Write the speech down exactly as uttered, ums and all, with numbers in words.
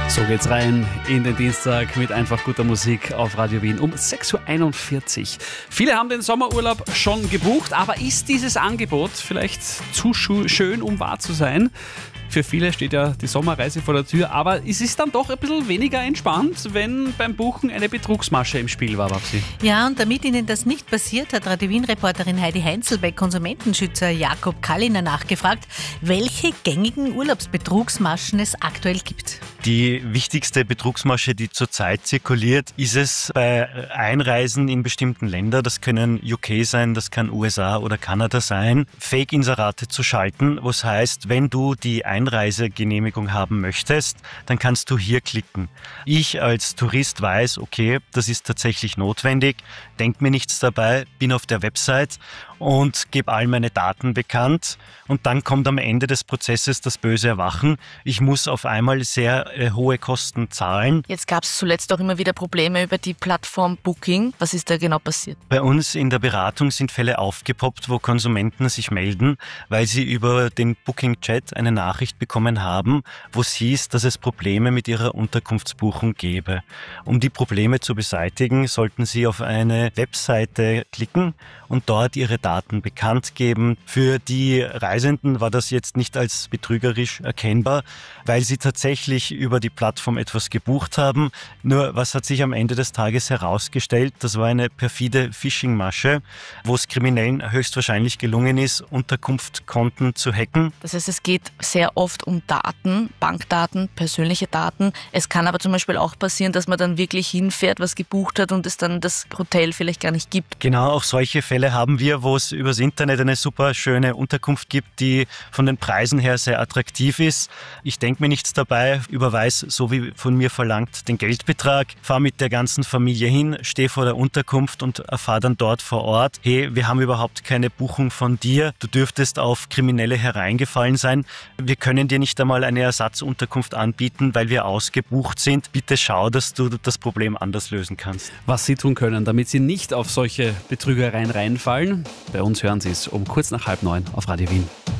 So geht's rein in den Dienstag mit einfach guter Musik auf Radio Wien um sechs Uhr einundvierzig. Viele haben den Sommerurlaub schon gebucht, aber ist dieses Angebot vielleicht zu schön, um wahr zu sein? Für viele steht ja die Sommerreise vor der Tür, aber es ist dann doch ein bisschen weniger entspannt, wenn beim Buchen eine Betrugsmasche im Spiel war, Babsi. Ja, und damit Ihnen das nicht passiert, hat Radio Wien-Reporterin Heidi Heinzel bei Konsumentenschützer Jakob Kalliner nachgefragt, welche gängigen Urlaubsbetrugsmaschen es aktuell gibt. Die wichtigste Betrugsmasche, die zurzeit zirkuliert, ist es bei Einreisen in bestimmten Länder, das können U K sein, das kann U S A oder Kanada sein, Fake-Inserate zu schalten, was heißt, wenn du die Einreisegenehmigung haben möchtest, dann kannst du hier klicken. Ich als Tourist weiß, okay, das ist tatsächlich notwendig, denk mir nichts dabei, bin auf der Website und gebe all meine Daten bekannt und dann kommt am Ende des Prozesses das böse Erwachen. Ich muss auf einmal sehr äh, hohe Kosten zahlen. Jetzt gab es zuletzt auch immer wieder Probleme über die Plattform Booking. Was ist da genau passiert? Bei uns in der Beratung sind Fälle aufgepoppt, wo Konsumenten sich melden, weil sie über den Booking-Chat eine Nachricht bekommen haben, wo es hieß, dass es Probleme mit ihrer Unterkunftsbuchung gäbe. Um die Probleme zu beseitigen, sollten sie auf eine Webseite klicken und dort ihre Daten bekannt geben. Für die Reisenden war das jetzt nicht als betrügerisch erkennbar, weil sie tatsächlich über die Plattform etwas gebucht haben. Nur was hat sich am Ende des Tages herausgestellt? Das war eine perfide Phishing-Masche, wo es Kriminellen höchstwahrscheinlich gelungen ist, Unterkunftskonten zu hacken. Das heißt, es geht sehr oft um Daten, Bankdaten, persönliche Daten. Es kann aber zum Beispiel auch passieren, dass man dann wirklich hinfährt, was gebucht hat und es dann das Hotel vielleicht gar nicht gibt. Genau, auch solche Fälle haben wir, wo es übers Internet eine super schöne Unterkunft gibt, die von den Preisen her sehr attraktiv ist. Ich denke mir nichts dabei, überweise, so wie von mir verlangt, den Geldbetrag, fahre mit der ganzen Familie hin, stehe vor der Unterkunft und erfahre dann dort vor Ort, hey, wir haben überhaupt keine Buchung von dir, du dürftest auf Kriminelle hereingefallen sein, wir können dir nicht einmal eine Ersatzunterkunft anbieten, weil wir ausgebucht sind. Bitte schau, dass du das Problem anders lösen kannst. Was Sie tun können, damit Sie nicht auf solche Betrügereien reinfallen, bei uns hören Sie es um kurz nach halb neun auf Radio Wien.